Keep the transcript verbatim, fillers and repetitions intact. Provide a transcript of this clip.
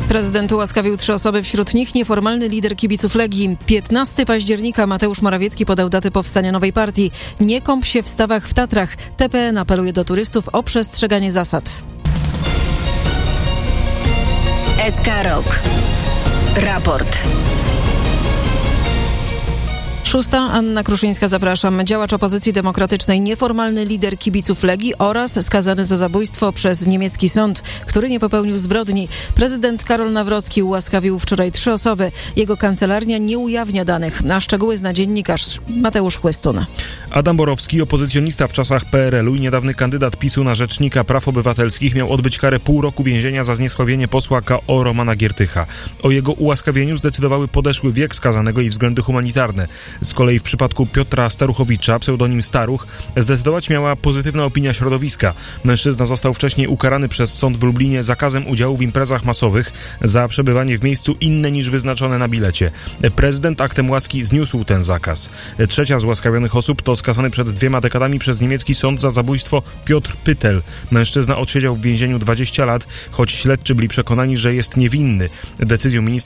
Prezydent ułaskawił trzy osoby, wśród nich nieformalny lider kibiców Legii. piętnastego października Mateusz Morawiecki podał datę powstania nowej partii. Nie kąp się w stawach w Tatrach. T P N apeluje do turystów o przestrzeganie zasad. S K Rok. Raport. Szósta, Anna Kruszyńska, zapraszam. Działacz opozycji demokratycznej, nieformalny lider kibiców Legii oraz skazany za zabójstwo przez niemiecki sąd, który nie popełnił zbrodni. Prezydent Karol Nawrocki ułaskawił wczoraj trzy osoby. Jego kancelaria nie ujawnia danych. Na szczegóły zna dziennikarz Mateusz Chłystun. Adam Borowski, opozycjonista w czasach P R L u i niedawny kandydat PiSu na rzecznika praw obywatelskich, miał odbyć karę pół roku więzienia za zniesławienie posła K O Romana Giertycha. O jego ułaskawieniu zdecydowały podeszły wiek skazanego i względy humanitarne. Z kolei w przypadku Piotra Staruchowicza, pseudonim Staruch, zdecydować miała pozytywna opinia środowiska. Mężczyzna został wcześniej ukarany przez sąd w Lublinie zakazem udziału w imprezach masowych za przebywanie w miejscu inne niż wyznaczone na bilecie. Prezydent aktem łaski zniósł ten zakaz. Trzecia z ułaskawionych osób to skazany przed dwiema dekadami przez niemiecki sąd za zabójstwo Piotr Pytel. Mężczyzna odsiedział w więzieniu dwadzieścia lat, choć śledczy byli przekonani, że jest niewinny. Decyzją ministra